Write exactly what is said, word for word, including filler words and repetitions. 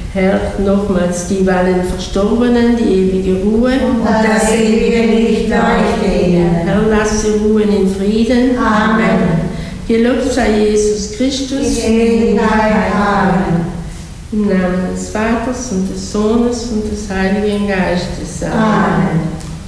Herr, nochmals die allen Verstorbenen, die ewige Ruhe. Und das ewige Licht leuchte ihnen. Herr, lass sie ruhen in Frieden. Amen. Gelobt sei Jesus Christus. Die Ewigkeit. Amen. Im Namen des Vaters und des Sohnes und des Heiligen Geistes. Amen.